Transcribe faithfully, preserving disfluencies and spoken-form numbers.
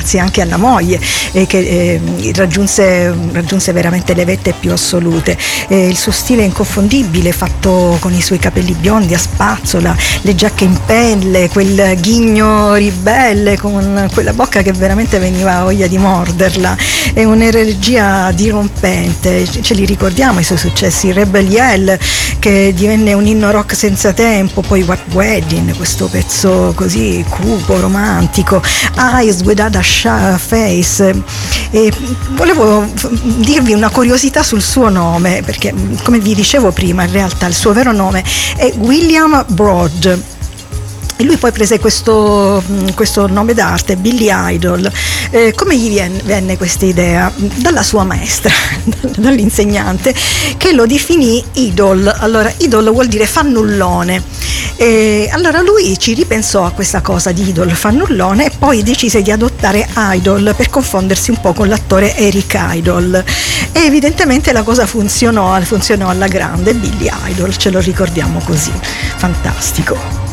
grazie anche alla moglie eh, che eh, raggiunse, raggiunse veramente le vette più assolute. Eh, il suo stile inconfondibile, fatto con i suoi capelli biondi a spazzola, le giacche in pelle, quel ghigno ribelle con quella bocca che veramente veniva voglia di morderla, è un'energia dirompente. Ce li ricordiamo i suoi successi, Rebel Yell, che divenne un inno rock senza tempo, poi What Wedding, questo pezzo così cupo, romantico, Eyes Without a Shy Face. E volevo dirvi una curiosità sul suo nome, perché come vi dicevo prima, in realtà il suo vero nome è William Broad. E lui poi prese questo, questo nome d'arte, Billy Idol. Eh, come gli venne, venne questa idea? Dalla sua maestra, dall'insegnante, che lo definì idol. Allora, idol vuol dire fannullone. E allora lui ci ripensò a questa cosa di idol, fannullone, e poi decise di adottare Idol per confondersi un po' con l'attore Eric Idle. E evidentemente la cosa funzionò, funzionò alla grande. Billy Idol, ce lo ricordiamo così. Fantastico.